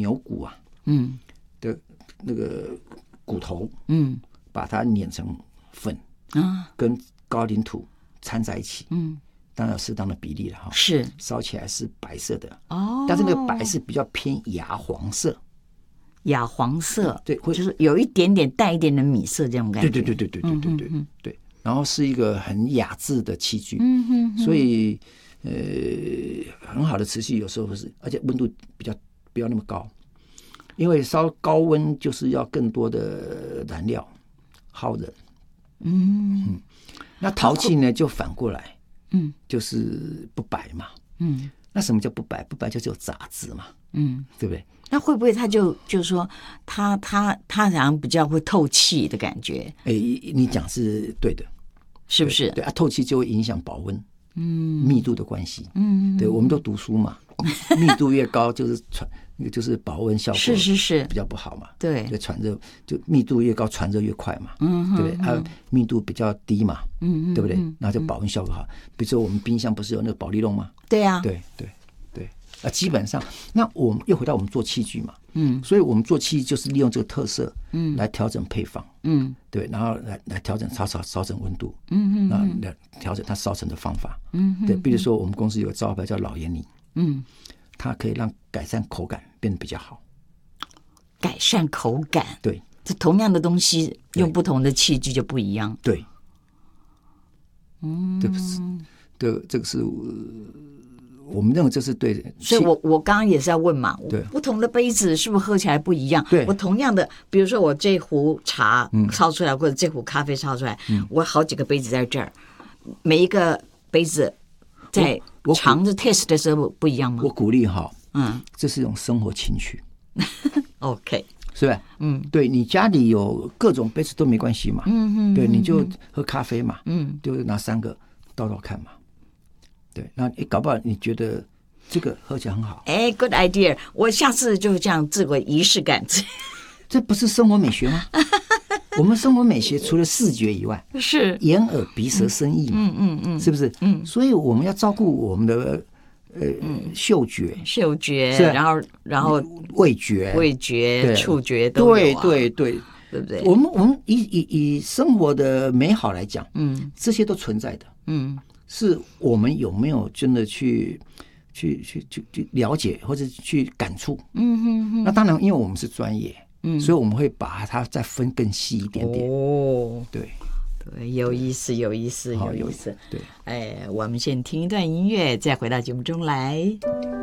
牛骨啊，的那个骨头，把它碾成粉，跟高岭土掺在一起，当然有适当的比例了哈。 是烧起来是白色的哦， 但是那个白是比较偏牙黄色， 亚黄色， 对，会就是有一点点带一点的米色这种感觉。 对。然后是一个很雅致的器具，所以很好的瓷器有时候是，而且温度不要那么高，因为烧高温就是要更多的燃料耗人。那陶器呢就反过来，就是不白嘛。那什么叫不白？不白就是有杂质嘛。对不对？ 那会不会他就是说他好像比较会透气的感觉？ 你讲是对的， 是不是？ 对啊，透气就会影响保温，密度的关系。对，我们都读书嘛，密度越高就是保温效果是比较不好嘛。 对， 就传热就密度越高，传热越快嘛。对不对？密度比较低嘛。对不对？然后就保温效果好。比如说我们冰箱不是有那个保利龙吗？ 对啊， 对。基本上，那我们又回到我们做器具嘛，所以我们做器具就是利用这个特色，来调整配方，对，然后来调整烧成温度，来调整它烧成的方法，对，比如说我们公司有个招牌叫老盐泥，它可以让改善口感变得比较好， 改善口感， 对， 这同样的东西用不同的器具就不一样， 对，对不是，这个是。我们认为这是对的， 所以我刚刚也是要问嘛， 对， 不同的杯子是不是喝起来不一样？ 对， 我同样的，比如说我这壶茶烧出来，或者这壶咖啡烧出来，我好几个杯子在这儿，每一个杯子在尝着 taste 的时候不一样吗？ 我鼓励哈，这是一种生活情趣 ，OK， 是吧？对你家里有各种杯子都没关系嘛，对，你就喝咖啡嘛，就拿3个倒看嘛。对，那搞不好你觉得这个喝起来很好 ，good idea， 我下次就这样自我仪式感。 这不是生活美学吗？我们生活美学除了视觉以外， 是眼耳鼻舌身意嘛，是不是？所以我们要照顾我们的嗅觉， 然后味觉、 触觉都有对不对？ 我们以生活的美好来讲，这些都存在的，是我们有没有真的去了解或者去感触？那当然，因为我们是专业，所以我们会把它再分更细一点点。对， 有意思。 对， 我们先听一段音乐，再回到节目中来。